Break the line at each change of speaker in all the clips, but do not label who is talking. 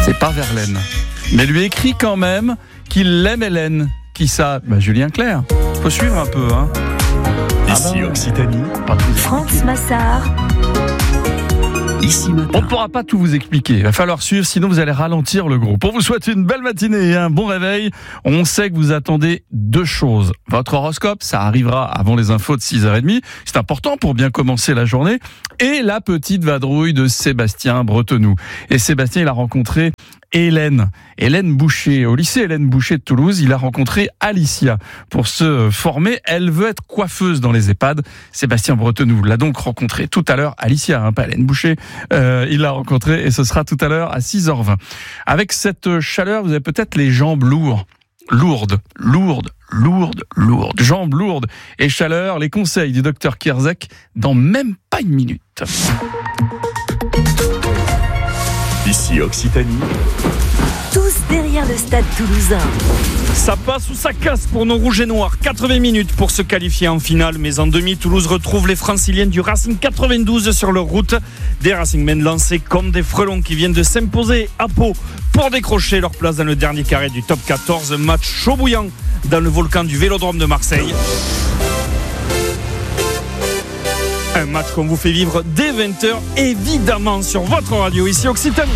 C'est pas Verlaine. Mais lui écrit quand même qu'il l'aime Hélène. Qui ça ? Julien Clerc. Faut suivre un peu, hein.
Ici Occitanie.
France Massard.
Ici Matin.
On ne pourra pas tout vous expliquer. Il va falloir suivre, sinon vous allez ralentir le groupe. On vous souhaite une belle matinée et un bon réveil. On sait que vous attendez 2 choses. Votre horoscope, ça arrivera avant les infos de 6h30. C'est important pour bien commencer la journée. Et la petite vadrouille de Sébastien Bretenoux. Et Sébastien, il a rencontré Hélène Boucher. Au lycée Hélène Boucher de Toulouse, il a rencontré Alicia. Pour se former, elle veut être coiffeuse dans les EHPAD. Sébastien Bretenoux l'a donc rencontré tout à l'heure. Alicia, pas Hélène Boucher. Il l'a rencontré et ce sera tout à l'heure à 6h20. Avec cette chaleur, vous avez peut-être les jambes lourdes. Jambes lourdes et chaleur. Les conseils du docteur Kierzek dans même pas une minute.
Ici Occitanie.
Tous derrière le stade toulousain.
Ça passe ou ça casse pour nos rouges et noirs. 80 minutes pour se qualifier en finale. Mais en demi, Toulouse retrouve les franciliennes du Racing 92 sur leur route. Des Racingmen lancés comme des frelons qui viennent de s'imposer à Pau pour décrocher leur place dans le dernier carré du top 14. Match chaud bouillant dans le volcan du Vélodrome de Marseille. Un match qu'on vous fait vivre dès 20h, évidemment sur votre radio, ici Occitanie.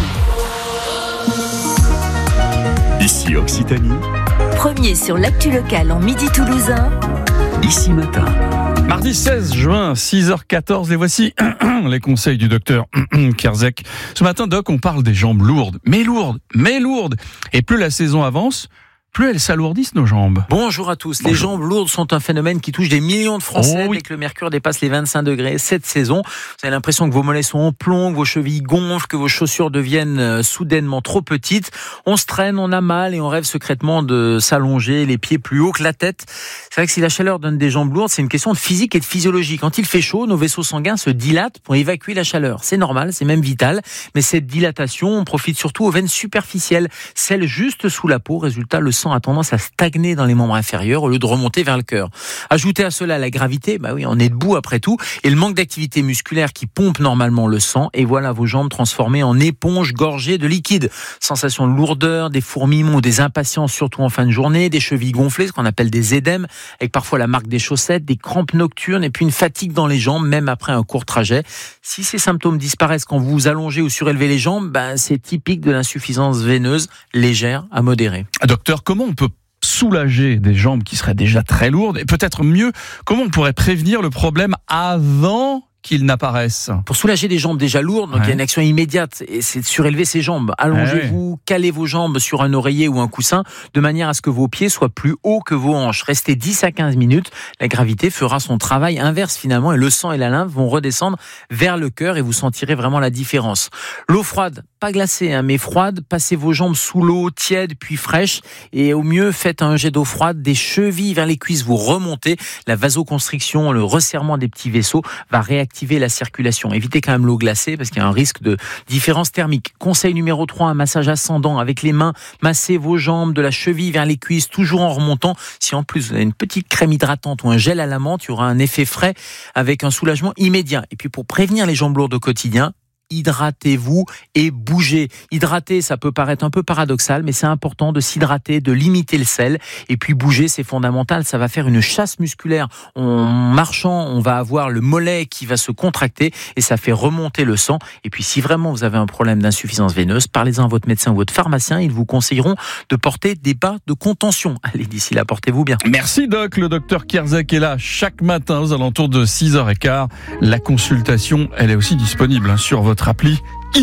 Ici Occitanie.
Premier sur l'actu locale en midi toulousain.
Ici Matin.
Mardi 16 juin, 6h14, et voici les conseils du docteur Kierzek. Ce matin, Doc, on parle des jambes lourdes. Mais lourdes. Et plus la saison avance, plus elles s'alourdissent nos jambes.
Bonjour à tous. Les jambes lourdes sont un phénomène qui touche des millions de Français dès que le mercure dépasse les 25 degrés cette saison. Vous avez l'impression que vos mollets sont en plomb, que vos chevilles gonflent, que vos chaussures deviennent soudainement trop petites. On se traîne, on a mal et on rêve secrètement de s'allonger les pieds plus haut que la tête. C'est vrai que si la chaleur donne des jambes lourdes, c'est une question de physique et de physiologie. Quand il fait chaud, nos vaisseaux sanguins se dilatent pour évacuer la chaleur. C'est normal, c'est même vital. Mais cette dilatation, on profite surtout aux veines superficielles, celles juste sous la peau. Résultat, le sang a tendance à stagner dans les membres inférieurs au lieu de remonter vers le cœur. Ajoutez à cela la gravité, on est debout après tout, et le manque d'activité musculaire qui pompe normalement le sang, et voilà vos jambes transformées en éponges gorgées de liquide. Sensation de lourdeur, des fourmillements ou des impatiences, surtout en fin de journée, des chevilles gonflées, ce qu'on appelle des édèmes, avec parfois la marque des chaussettes, des crampes nocturnes, et puis une fatigue dans les jambes, même après un court trajet. Si ces symptômes disparaissent quand vous vous allongez ou surélevez les jambes, c'est typique de l'insuffisance veineuse légère à modérée.
Docteur, comment on peut soulager des jambes qui seraient déjà très lourdes, et peut-être mieux, comment on pourrait prévenir le problème avant qu'ils n'apparaissent?
Pour soulager des jambes déjà lourdes, il y a une action immédiate, et c'est de surélever ses jambes. Allongez-vous, calez vos jambes sur un oreiller ou un coussin, de manière à ce que vos pieds soient plus hauts que vos hanches. Restez 10 à 15 minutes, la gravité fera son travail inverse finalement, et le sang et la lymphe vont redescendre vers le cœur, et vous sentirez vraiment la différence. L'eau froide, pas glacée, mais froide, passez vos jambes sous l'eau, tiède puis fraîche, et au mieux, faites un jet d'eau froide des chevilles vers les cuisses, vous remontez. La vasoconstriction, le resserrement des petits vaisseaux va réactiver la circulation. Évitez quand même l'eau glacée parce qu'il y a un risque de différence thermique. Conseil numéro 3, un massage ascendant avec les mains. Massez vos jambes de la cheville vers les cuisses, toujours en remontant. Si en plus vous avez une petite crème hydratante ou un gel à la menthe, il y aura un effet frais avec un soulagement immédiat. Et puis pour prévenir les jambes lourdes au quotidien, hydratez-vous et bougez. Hydrater, ça peut paraître un peu paradoxal, mais c'est important de s'hydrater, de limiter le sel. Et puis bouger, c'est fondamental. Ça va faire une chasse musculaire. En marchant, on va avoir le mollet qui va se contracter et ça fait remonter le sang. Et puis si vraiment vous avez un problème d'insuffisance veineuse, parlez-en à votre médecin ou votre pharmacien. Ils vous conseilleront de porter des bas de contention. Allez, d'ici là, portez-vous bien.
Merci Doc. Le docteur Kierzek est là chaque matin aux alentours de 6h15. La consultation, elle est aussi disponible sur votre appli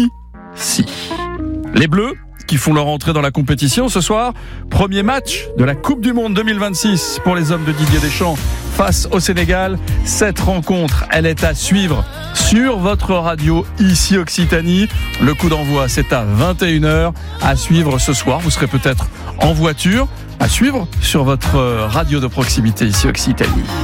ici. Les Bleus qui font leur entrée dans la compétition ce soir. Premier match de la Coupe du Monde 2026 pour les hommes de Didier Deschamps face au Sénégal. Cette rencontre, elle est à suivre sur votre radio ici Occitanie. Le coup d'envoi, c'est à 21h. À suivre ce soir, vous serez peut-être en voiture. À suivre sur votre radio de proximité ici Occitanie.